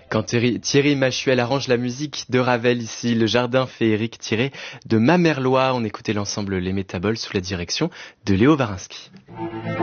Quand Thierry Machuel arrange la musique de Ravel, ici le jardin féerique tiré de Mamerlois, on écoutait l'ensemble Les Métaboles sous la direction de Léo Varinsky.